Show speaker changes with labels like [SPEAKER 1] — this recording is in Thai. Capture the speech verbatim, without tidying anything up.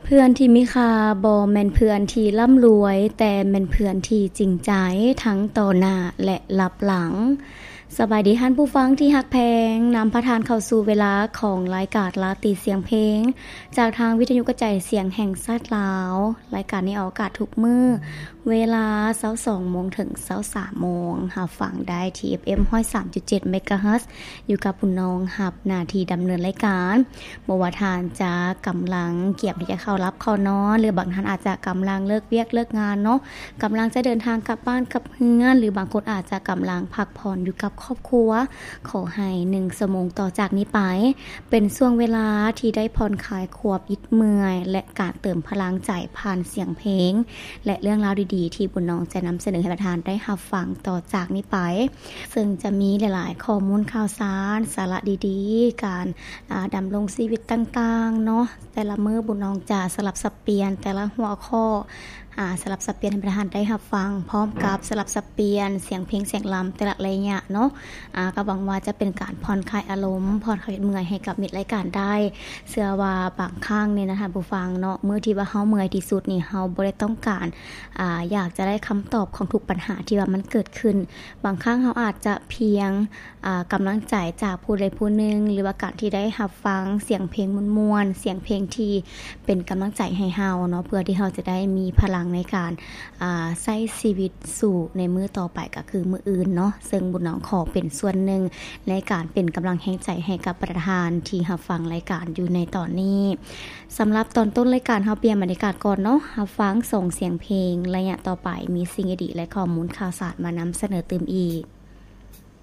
[SPEAKER 1] เพื่อนที่มีค่าบ่แม่นเพื่อนที่ร่ำรวยแต่แม่นเพื่อนที่จริงใจทั้งต่อหน้าและลับหลังสบายดีท่านผู้ฟังที่ฮักแพงนำพระทานเข้าสู่เวลาของรายการลาตีเสียงเพลงจากทางวิทยุกระจายเสียงแห่งชาติลาวรายการนี้ออกอากาศทุกมื้อเวลา ยี่สิบสองโมงถึง ยี่สิบสามโมงรับฟังได้ที่ เอฟ เอ็ม หนึ่งศูนย์สามจุดเจ็ด เมกะเฮิรตซ์อยู่กับผู้น้องรับหน้าที่ดำเนินรายการบ่ว่าท่านจะกำลังเกียบที่จะเข้ารับเข้านอนหรือบางท่านอาจจะกำลังเลิกเวียกเลิกงานเนาะกำลังจะเดินทางกลับบ้านกลับเรือนหรือบางคนอาจจะกำลังพักผ่อนอยู่กับครอบครัวขอให้หนึ่งชั่วโมงต่อจากนี้ไปเป็นช่วงเวลาที่ได้ผ่อนคลายควบอิดเมื่อยและการเติมพลังใจผ่านเสียงเพลงและเรื่องราวดีๆที่บุญน้องจะนำเสนอให้ประธานได้รับฟังต่อจากนี้ไปซึ่งจะมีหลายๆข้อมูลข่าวสารสาระดีๆการดำรงชีวิตต่างๆเนาะแต่ละมื้อบุญน้องจะสลับสับเปลี่ยนแต่ละหัวข้ออ่าสลับสับเปลี่ยนให้ประธานได้รับฟังพร้อมกับสลับสับเปลี่ยนเสียงเพลงเสียงลำแต่ละระยะเนาะอ่าก็หวังว่าจะเป็นการผ่อนคลายอารมณ์ผ่อนคลายเมื่อยให้กับมิตรรายการได้เชื่อว่าบางครั้งเนี่ยนะคะผู้ฟังเนาะมื้อที่ว่าเฮาเมื่อยที่สุดนี่เฮาบ่ได้ต้องการอ่าอยากจะได้คำตอบของทุกปัญหาที่ว่ามันเกิดขึ้นบางครั้งเฮาอาจจะเพียงอ่ากำลังใจจากผู้ใดผู้หนึ่งหรือว่าการที่ได้รับฟังเสียงเพลงม่วนๆเสียงเพลงที่เป็นกำลังใจให้เฮาเนาะเพื่อที่เฮาจะได้มีพลังในการอ่าใช้ชีวิตสู่ในมื้อต่อไปก็คือมื้ออื่นเนาะซึ่งบุญน้องขอเป็นส่วนหนึ่งในการเป็นกำลังแห่งใจให้กับประธานที่รับฟังรายการอยู่ในตอนนี้สำหรับตอนต้นรายการเฮาเปลี่ยนบรรยากาศก่อนเนาะรับฟังส่งเสียงเพลงระยะต่อไปมีสิ่งดีและข้อมูลข่าวสารมานำเสนอเติมอีก